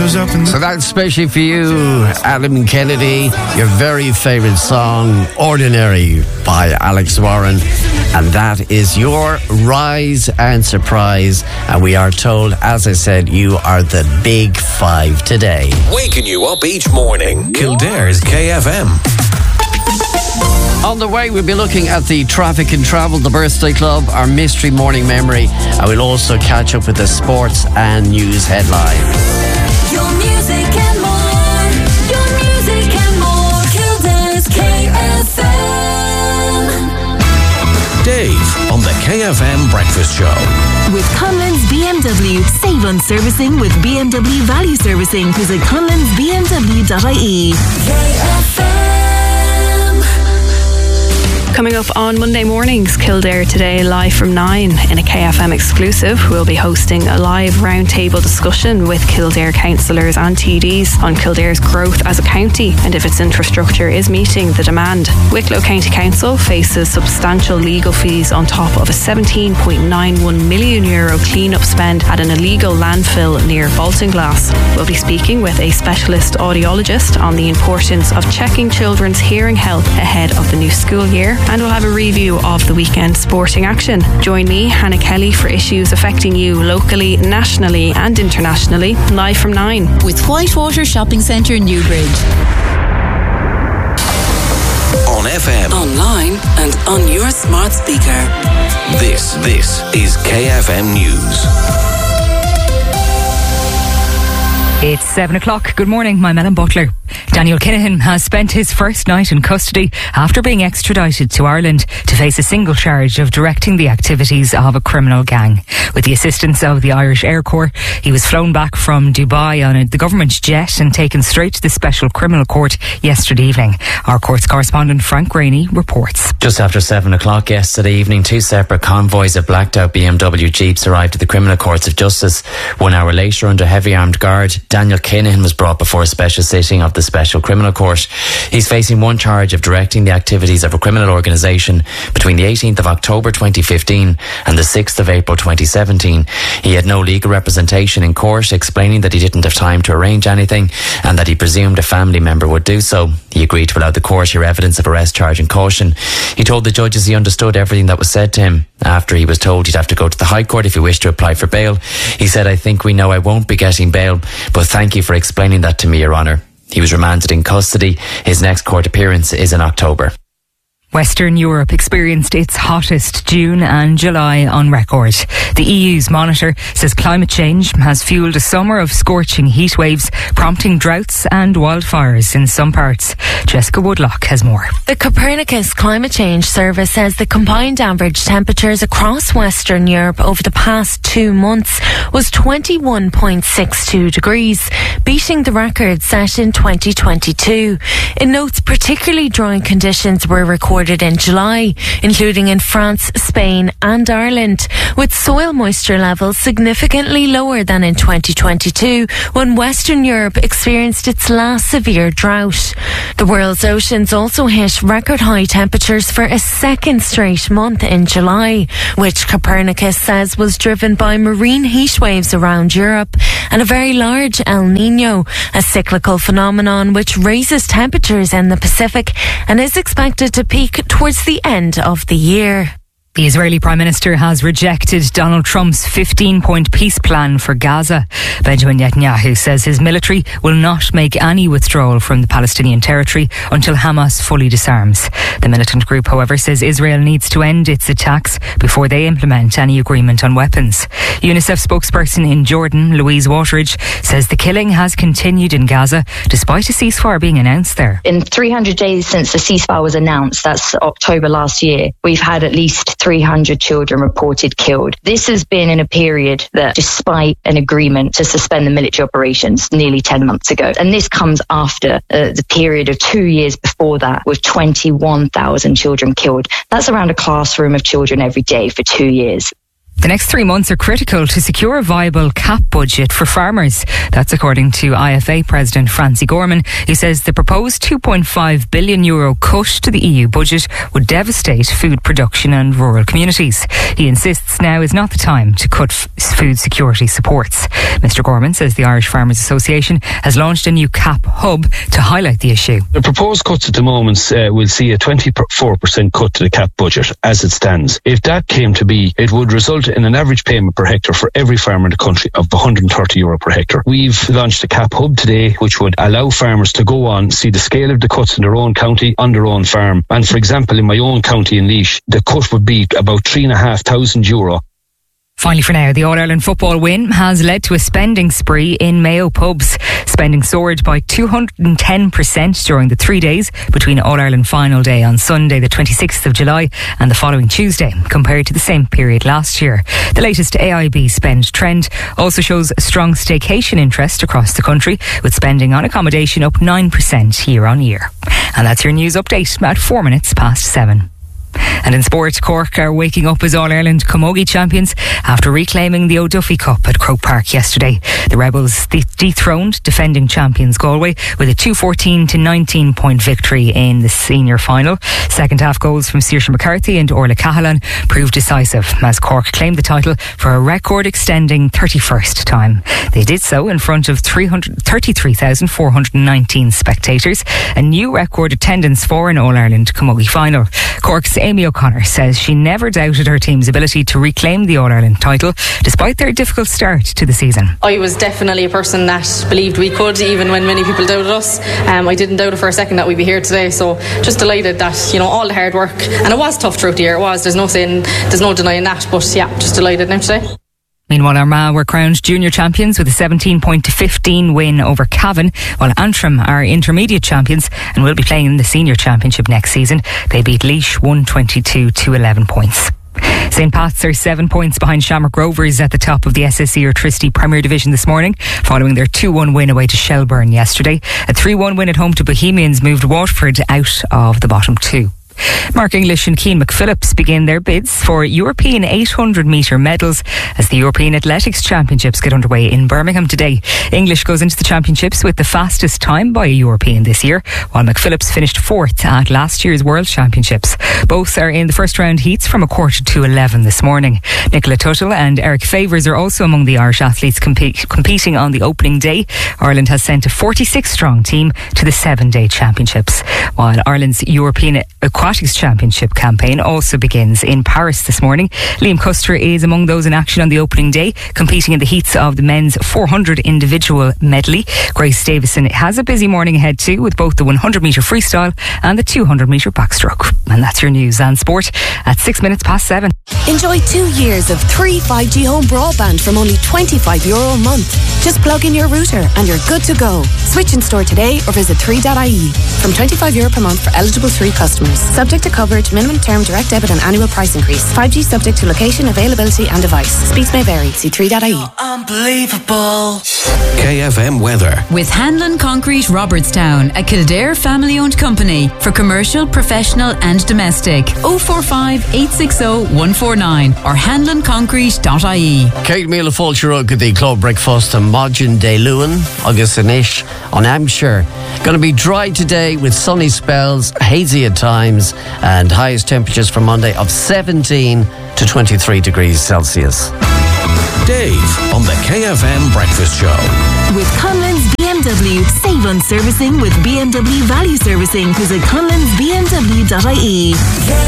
was up in the... So that's especially for you, Adam Kennedy, your very favourite song, Ordinary, by Alex Warren. And that is your rise and surprise. And we are told, as I said, you are the big five today. Waking you up each morning. Kildare's KFM. On the way, we'll be looking at the Traffic and Travel, the Birthday Club, our Mystery Morning Memory, and we'll also catch up with the sports and news headline. Your music and more, your music and more, Kildare's KFM. Dave on the KFM Breakfast Show. With Conlon's BMW, save on servicing with BMW Value Servicing. Visit conlonsbmw.ie. KFM. Coming up on Monday mornings, Kildare Today, live from 9 in a KFM exclusive. We'll be hosting a live roundtable discussion with Kildare councillors and TDs on Kildare's growth as a county and if its infrastructure is meeting the demand. Wicklow County Council faces substantial legal fees on top of a €17.91 million clean-up spend at an illegal landfill near Baltinglass. We'll be speaking with a specialist audiologist on the importance of checking children's hearing health ahead of the new school year. And we'll have a review of the weekend sporting action. Join me, Hannah Kelly, for issues affecting you locally, nationally and internationally, live from 9. With Whitewater Shopping Centre, Newbridge. On FM. Online and on your smart speaker. This is KFM News. It's 7 o'clock. Good morning, I'm Ellen Butler. Daniel Kinahan has spent his first night in custody after being extradited to Ireland to face a single charge of directing the activities of a criminal gang. With the assistance of the Irish Air Corps, he was flown back from Dubai on the government jet and taken straight to the Special Criminal Court yesterday evening. Our courts correspondent Frank Rainey reports. Just after 7 o'clock yesterday evening, two separate convoys of blacked out BMW Jeeps arrived at the Criminal Courts of Justice. 1 hour later, under heavy armed guard, Daniel Kinahan was brought before a special sitting of the Special Criminal Court. He's facing one charge of directing the activities of a criminal organisation between the 18th of October 2015 and the 6th of April 2017. He had no legal representation in court, explaining that he didn't have time to arrange anything and that he presumed a family member would do so. He agreed to allow the court hear evidence of arrest charge and caution. He told the judges he understood everything that was said to him. After he was told he'd have to go to the High Court if he wished to apply for bail, he said, "I think we know I won't be getting bail, but thank you for explaining that to me, Your Honour." He was remanded in custody. His next court appearance is in October. Western Europe experienced its hottest June and July on record. The EU's monitor says climate change has fueled a summer of scorching heat waves, prompting droughts and wildfires in some parts. Jessica Woodlock has more. The Copernicus Climate Change Service says the combined average temperatures across Western Europe over the past 2 months was 21.62 degrees, beating the record set in 2022. It notes particularly dry conditions were recorded in July, including in France, Spain and Ireland, with soil moisture levels significantly lower than in 2022 when Western Europe experienced its last severe drought. The world's oceans also hit record high temperatures for a second straight month in July, which Copernicus says was driven by marine heat waves around Europe and a very large El Niño, a cyclical phenomenon which raises temperatures in the Pacific and is expected to peak towards the end of the year. The Israeli Prime Minister has rejected Donald Trump's 15-point peace plan for Gaza. Benjamin Netanyahu says his military will not make any withdrawal from the Palestinian territory until Hamas fully disarms. The militant group, however, says Israel needs to end its attacks before they implement any agreement on weapons. UNICEF spokesperson in Jordan, Louise Wateridge, says the killing has continued in Gaza despite a ceasefire being announced there. In 300 days since the ceasefire was announced, that's October last year, we've had at least 300 children reported killed. This has been in a period that, despite an agreement to suspend the military operations nearly 10 months ago, and this comes after the period of 2 years before that with 21,000 children killed. That's around a classroom of children every day for 2 years. The next 3 months are critical to secure a viable CAP budget for farmers. That's according to IFA President Francie Gorman, who says the proposed €2.5 billion cut to the EU budget would devastate food production and rural communities. He insists now is not the time to cut food security supports. Mr Gorman says the Irish Farmers Association has launched a new CAP hub to highlight the issue. The proposed cuts at the moment will see a 24% cut to the CAP budget as it stands. If that came to be, it would result in an average payment per hectare for every farmer in the country of €130 per hectare. We've launched a CAP hub today, which would allow farmers to go on, see the scale of the cuts in their own county, on their own farm. And for example, in my own county in Laois, the cut would be about €3,500. Finally for now, the All-Ireland football win has led to a spending spree in Mayo pubs. Spending soared by 210% during the 3 days between All-Ireland final day on Sunday the 26th of July and the following Tuesday, compared to the same period last year. The latest AIB spend trend also shows a strong staycation interest across the country, with spending on accommodation up 9% year on year. And that's your news update at 4 minutes past 7. And in sport, Cork are waking up as All-Ireland Camogie champions after reclaiming the O'Duffy Cup at Croke Park yesterday. The Rebels dethroned defending champions Galway with a 214-19 point victory in the senior final. Second half goals from Saoirse McCarthy and Orla Cahalan proved decisive as Cork claimed the title for a record-extending 31st time. They did so in front of 33,419 spectators, a new record attendance for an All-Ireland Camogie final. Cork's Amy O'Connor says she never doubted her team's ability to reclaim the All-Ireland title despite their difficult start to the season. I was definitely a person that believed we could, even when many people doubted us. I didn't doubt it for a second that we'd be here today, so just delighted that, all the hard work, and it was tough throughout the year, it was, there's no denying that, but yeah, just delighted now today. Meanwhile, Armagh were crowned junior champions with a 17-15 win over Cavan, while Antrim are intermediate champions and will be playing in the senior championship next season. They beat Laois 122-11 points. St Pat's are 7 points behind Shamrock Rovers at the top of the SSE or Tristee Premier Division this morning, following their 2-1 win away to Shelburne yesterday. A 3-1 win at home to Bohemians moved Waterford out of the bottom two. Mark English and Cian McPhillips begin their bids for European 800-metre medals as the European Athletics Championships get underway in Birmingham today. English goes into the championships with the fastest time by a European this year, while McPhillips finished fourth at last year's World Championships. Both are in the first round heats from 11:15 this morning. Nicola Tuttle and Eric Favours are also among the Irish athletes competing on the opening day. Ireland has sent a 46-strong team to the 7-day championships, while Ireland's European Aquatics Championship campaign also begins in Paris this morning. Liam Custer is among those in action on the opening day, competing in the heats of the men's 400 individual medley. Grace Davison has a busy morning ahead too, with both the 100-metre freestyle and the 200-metre backstroke. And that's your news and sport at 6 minutes past 7. Enjoy 2 years of 3 5G home broadband from only €25 a month. Just plug in your router and you're good to go. Switch in store today or visit 3.ie. From €25 per month for eligible 3 customers. Subject to coverage, minimum term, direct debit and annual price increase. 5G subject to location, availability and device. Speeds may vary. See 3.ie. Unbelievable. KFM weather. With Hanlon Concrete Robertstown, a Kildare family-owned company for commercial, professional and domestic. 045 860 149 or hanlonconcrete.ie. Kate Míle Fulcher the Club Breakfast and Modern Day Lewin, August Anish on Hampshire. Going to be dry today with sunny spells, hazy at times, and highest temperatures for Monday of 17 to 23 degrees Celsius. Dave on the KFM Breakfast Show. With Conlon's BMW, save on servicing with BMW Value Servicing. Visit conlonsbmw.ie.